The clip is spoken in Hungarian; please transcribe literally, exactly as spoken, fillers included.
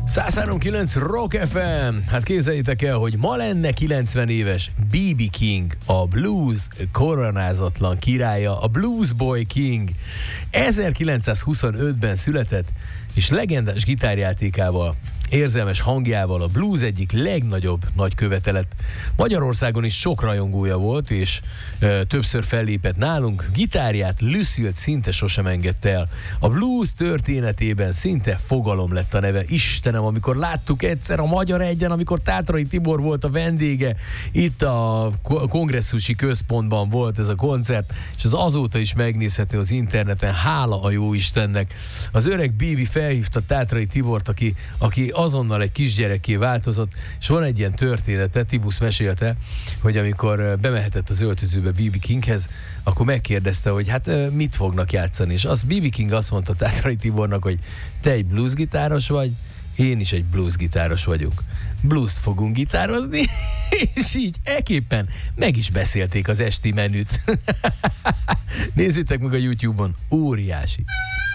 száz három kilenc Rock ef em. Hát képzeljétek el, hogy ma lenne kilencven éves bé bé King, a blues koronázatlan királya, a Blues Boy King. ezerkilencszázhuszonötben született, és legendás gitárjátékával, érzelmes hangjával a blues egyik legnagyobb nagykövete lett. Magyarországon is sok rajongója volt, és ö, többször fellépett nálunk. Gitárját, Lucille-t szinte sosem engedte el. A blues történetében szinte fogalom lett a neve. Istenem, amikor láttuk egyszer a Magyar Egyen, amikor Tátrai Tibor volt a vendége, itt a kongresszusi központban volt ez a koncert, és az azóta is megnézhető az interneten, hála a jó Istennek. Az öreg Bibi felhívta Tátrai Tibort, aki, aki azonnal egy kisgyerekké változott, és van egy ilyen története, Tibusz mesélte, hogy amikor bemehetett az öltözőbe bé bé Kinghez, akkor megkérdezte, hogy hát mit fognak játszani, és az bé bé King azt mondta Tátrai Tibornak, hogy te egy bluesgitáros vagy, én is egy bluesgitáros vagyok. Blues-t fogunk gitározni, és így ekképpen meg is beszélték az esti menüt. Nézzétek meg a YouTube-on, óriási.